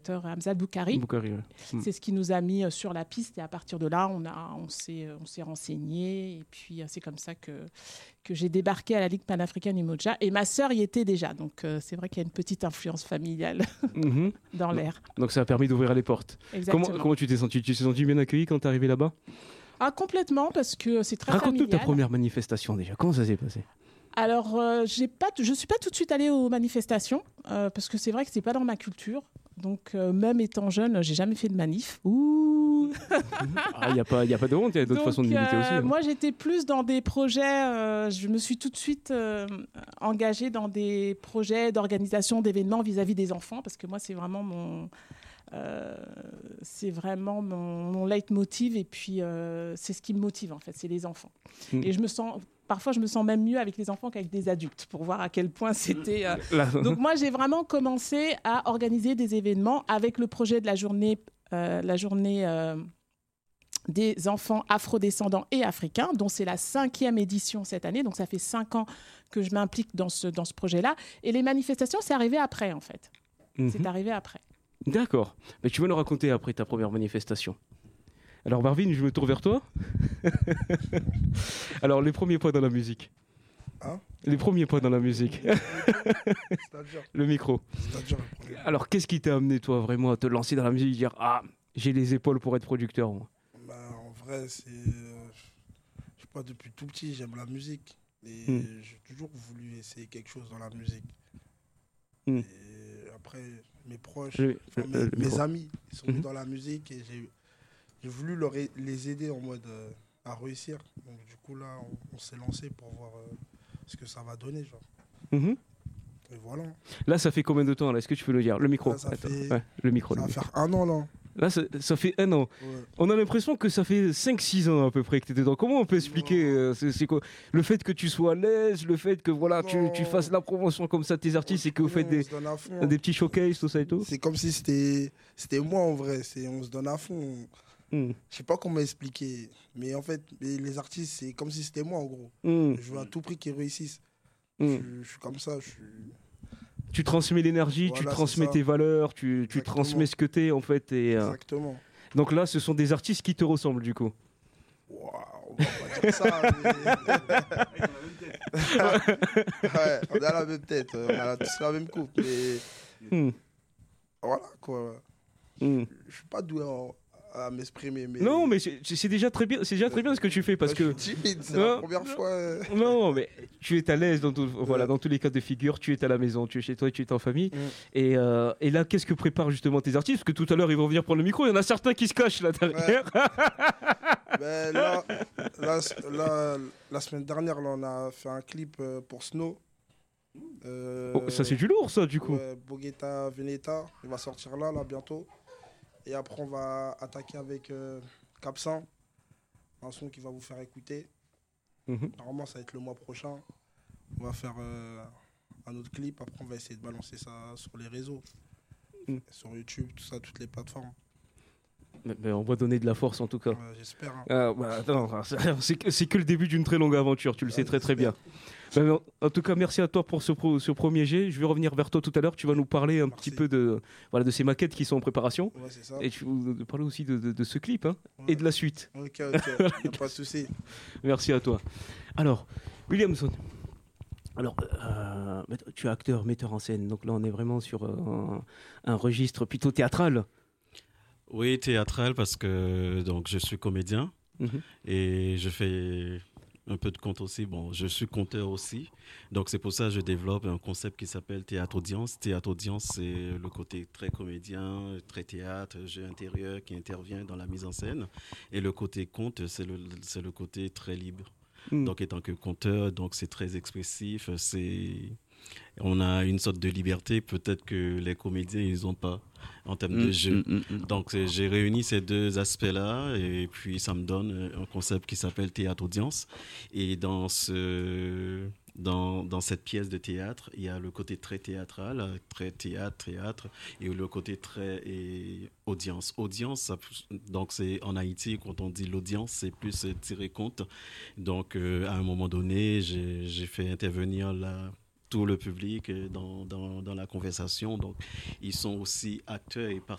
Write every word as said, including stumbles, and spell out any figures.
Hamza Boukari. Boukari, ouais. Mm. C'est ce qui nous a mis sur la piste et à partir de là, on, a, on, s'est, on s'est renseigné et puis c'est comme ça que, que j'ai débarqué à la Ligue panafricaine Umoja et ma sœur y était déjà. Donc euh, c'est vrai qu'il y a une petite influence familiale mm-hmm. dans l'air. Donc ça a permis d'ouvrir les portes. Exactement. Comment, comment tu t'es senti ? Tu t'es senti bien accueilli quand tu es arrivé là-bas ? Ah, complètement, parce que c'est très Raconte-nous familial. ta première manifestation déjà. Comment ça s'est passé ? Alors, euh, j'ai pas, je ne suis pas tout de suite allée aux manifestations, euh, parce que c'est vrai que ce n'est pas dans ma culture. Donc, euh, même étant jeune, je n'ai jamais fait de manif. Ouh. Ah, il n'y a, a pas de honte, il y a d'autres Donc, façons de militer euh, aussi. Hein. Moi, j'étais plus dans des projets, euh, je me suis tout de suite euh, engagée dans des projets d'organisation d'événements vis-à-vis des enfants, parce que moi, c'est vraiment mon... Euh, c'est vraiment mon, mon leitmotiv et puis euh, c'est ce qui me motive en fait, c'est les enfants. Mmh. Et je me sens, parfois je me sens même mieux avec les enfants qu'avec des adultes pour voir à quel point c'était... Euh... Là. Donc moi j'ai vraiment commencé à organiser des événements avec le projet de la journée, euh, la journée euh, des enfants afrodescendants et africains, dont c'est la cinquième édition cette année, donc ça fait cinq ans que je m'implique dans ce, dans ce projet-là. Et les manifestations, c'est arrivé après en fait. Mmh. C'est arrivé après. D'accord. Mais tu vas nous raconter après ta première manifestation. Alors Marvin, je me tourne vers toi. Alors les premiers pas dans la musique. Hein ? Les premiers pas dans la musique. C'est-à-dire Le micro. C'est-à-dire le Alors qu'est-ce qui t'a amené toi vraiment à te lancer dans la musique et dire ah j'ai les épaules pour être producteur moi. Bah, en vrai c'est, euh, je sais pas, depuis tout petit j'aime la musique et hmm. j'ai toujours voulu essayer quelque chose dans la musique. Hmm. Et après mes proches, le, enfin, le, mes, le mes amis, ils sont mm-hmm. dans la musique et j'ai, j'ai voulu leur, les aider en mode euh, à réussir. Donc du coup là, on, on s'est lancé pour voir euh, ce que ça va donner, genre. Mm-hmm. Et voilà. Là, ça fait combien de temps là ? Est-ce que tu peux le dire ? Le micro. Là, ça Attends. fait... Ouais, le micro. Ça le va micro. faire un an là. Là, ça, ça fait un an. Ouais. On a l'impression que ça fait cinq six ans à peu près que tu étais dedans. Comment on peut expliquer euh, c'est, c'est quoi ? Le fait que tu sois à l'aise, le fait que voilà, tu, tu fasses la promotion comme ça de tes artistes et que vous faites des, fond, des petits showcases, tout ça et tout ? C'est comme si c'était, c'était moi en vrai. C'est, on se donne à fond. Mm. Je sais pas comment expliquer. Mais en fait, les artistes, c'est comme si c'était moi en gros. Mm. Je veux à tout prix qu'ils réussissent. Mm. Je, je suis comme ça. Je suis... Tu transmets l'énergie, voilà, tu transmets tes valeurs, tu, tu transmets ce que t'es en fait. Et, euh... Exactement. Donc là, ce sont des artistes qui te ressemblent du coup. Waouh, on va pas dire ça. Mais... ouais, on a la même tête, on a tous la même coupe. Mais hmm. voilà quoi. Hmm. Je suis pas doué en... à m'exprimer. Mais... Non, mais c'est, c'est déjà très bien. C'est déjà très bien ce que tu fais parce ouais, que. Je suis timide, c'est non, la première fois. Non, mais tu es à l'aise dans tout, voilà, dans tous les cas de figure. Tu es à la maison, tu es chez toi, tu es en famille. Mm. Et, euh, et là, qu'est-ce que préparent justement tes artistes ? Parce que tout à l'heure, ils vont venir prendre le micro. Il y en a certains qui se cachent là derrière. Ouais. ben, là, là, là, la semaine dernière, là, on a fait un clip pour Snow. Euh, oh, ça c'est du lourd, ça, du coup. Ouais, Bogota Veneta, il va sortir là, là, bientôt. Et après, on va attaquer avec euh, Capsan, un son qui va vous faire écouter. Mm-hmm. Normalement, ça va être le mois prochain. On va faire euh, un autre clip. Après, on va essayer de balancer ça sur les réseaux, mm. sur YouTube, tout ça, toutes les plateformes. Mais, mais on va donner de la force en tout cas. Ouais, j'espère. Hein. Ah, bah, attends, c'est, que, c'est que le début d'une très longue aventure, tu le ouais, sais très très bien. Ben, en tout cas, merci à toi pour ce, pro, ce premier jet. Je vais revenir vers toi tout à l'heure. Tu vas nous parler un merci. petit peu de, voilà, de ces maquettes qui sont en préparation. Ouais, c'est ça. Et tu vas nous parler aussi de, de, de ce clip hein, ouais. et de la suite. Ok, ok. Pas de souci. Merci à toi. Alors, Williamson. Alors, euh, tu es acteur, metteur en scène. Donc là, on est vraiment sur un, un registre plutôt théâtral. Oui, théâtral parce que donc, je suis comédien mm-hmm. et je fais... un peu de conte aussi. Bon, je suis conteur aussi. Donc, c'est pour ça que je développe un concept qui s'appelle théâtre-audience. Théâtre-audience, c'est le côté très comédien, très théâtre, jeu intérieur qui intervient dans la mise en scène. Et le côté conte, c'est le, c'est le côté très libre. Mmh. Donc, étant que conteur, donc c'est très expressif. C'est... On a une sorte de liberté, peut-être que les comédiens, ils n'ont pas en termes mmh, de jeu. Mmh, mmh. Donc, j'ai réuni ces deux aspects-là et puis ça me donne un concept qui s'appelle théâtre-audience. Et dans, ce, dans, dans cette pièce de théâtre, il y a le côté très théâtral, très théâtre, théâtre, et le côté très et audience. Audience, ça, donc c'est en Haïti, quand on dit l'audience, c'est plus tiré compte. Donc, euh, à un moment donné, j'ai, j'ai fait intervenir la... tout le public dans, dans, dans la conversation. Donc, ils sont aussi acteurs et